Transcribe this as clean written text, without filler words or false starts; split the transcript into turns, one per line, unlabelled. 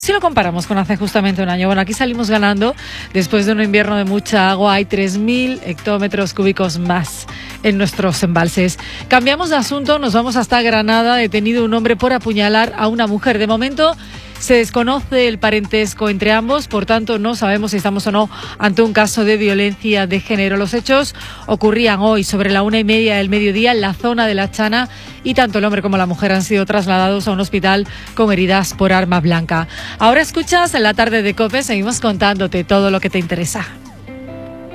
Si lo comparamos con hace justamente un año, bueno, aquí salimos ganando después de un invierno de mucha agua. Hay 3.000 hectómetros cúbicos más en nuestros embalses. Cambiamos de asunto, nos vamos hasta Granada. Detenido un hombre por apuñalar a una mujer. De momento se desconoce el parentesco entre ambos, por tanto no sabemos si estamos o no ante un caso de violencia de género. Los hechos ocurrían hoy sobre la 1:30 del mediodía en la zona de La Chana y tanto el hombre como la mujer han sido trasladados a un hospital con heridas por arma blanca. Ahora escuchas en la tarde de COPE, seguimos contándote todo lo que te interesa.